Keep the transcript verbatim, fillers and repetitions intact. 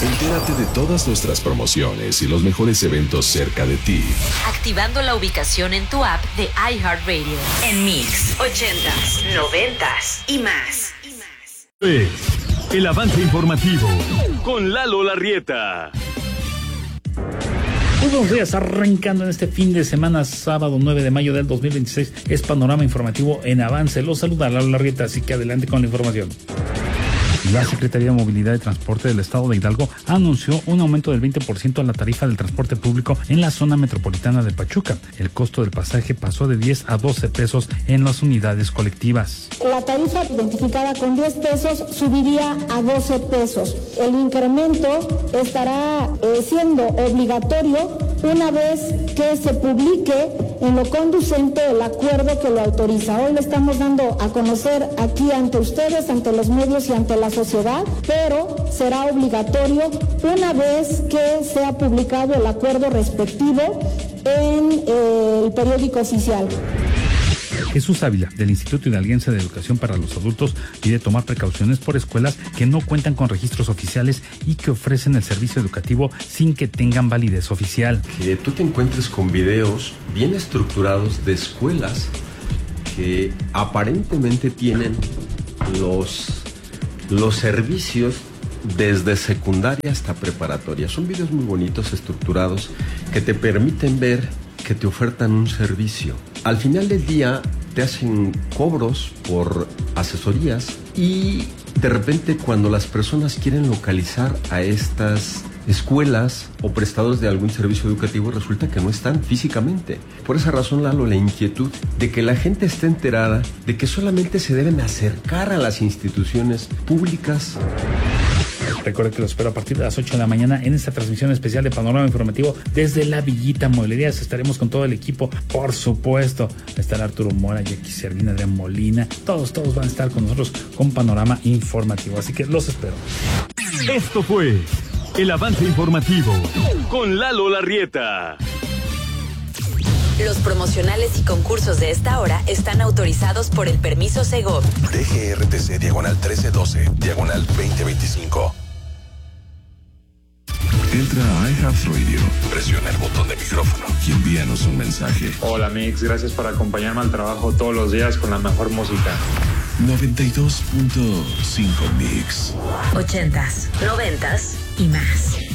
Entérate de todas nuestras promociones y los mejores eventos cerca de ti, activando la ubicación en tu app de iHeartRadio. En Mix, ochentas, noventas y más. Es el avance informativo con Lalo Larrieta. Muy buenos días, arrancando en este fin de semana, sábado nueve de mayo del dos mil veintiséis, es Panorama Informativo en Avance. Los saluda Lalo Larrieta, así que adelante con la información. La Secretaría de Movilidad y Transporte del Estado de Hidalgo anunció un aumento del veinte por ciento a la tarifa del transporte público en la zona metropolitana de Pachuca. El costo del pasaje pasó de diez a doce pesos en las unidades colectivas. La tarifa identificada con diez pesos subiría a doce pesos. El incremento estará eh, siendo obligatorio una vez que se publique en lo conducente el acuerdo que lo autoriza. Hoy lo estamos dando a conocer aquí ante ustedes, ante los medios y ante la sociedad, pero será obligatorio una vez que sea publicado el acuerdo respectivo en eh, el periódico oficial. Jesús Ávila, del Instituto Hidalguense de Educación para los Adultos, pide tomar precauciones por escuelas que no cuentan con registros oficiales y que ofrecen el servicio educativo sin que tengan validez oficial. Que tú te encuentres con videos bien estructurados de escuelas que aparentemente tienen los, los servicios desde secundaria hasta preparatoria. Son videos muy bonitos, estructurados, que te permiten ver que te ofertan un servicio. Al final del día te hacen cobros por asesorías y de repente cuando las personas quieren localizar a estas escuelas o prestadores de algún servicio educativo resulta que no están físicamente. Por esa razón, Lalo, la inquietud de que la gente esté enterada de que solamente se deben acercar a las instituciones públicas. Recuerda que lo espero a partir de las ocho de la mañana en esta transmisión especial de Panorama Informativo desde la Villita Mueblerías. Estaremos con todo el equipo, por supuesto. Estará Arturo Mora, Jackie Servina, Adrián Molina. Todos, todos van a estar con nosotros con Panorama Informativo. Así que los espero. Esto fue el avance informativo con Lalo Larrieta. Los promocionales y concursos de esta hora están autorizados por el permiso Segov. D G R T C diagonal trece doce, diagonal veinte veinticinco. Entra a iHeartRadio, Presiona el botón de micrófono y envíanos un mensaje. Hola Mix, gracias por acompañarme al trabajo todos los días con la mejor música. noventa y dos punto cinco Mix. Ochentas, noventas y más.